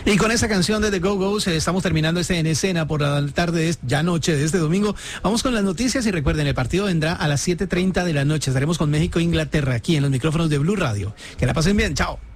Y con esa canción de The Go-Go's estamos terminando este En Escena por la tarde, ya noche de este domingo. Vamos con las noticias y recuerden, el partido vendrá a las 7:30 de la noche. Estaremos con México e Inglaterra aquí en los micrófonos de Blue Radio. Que la pasen bien, chao.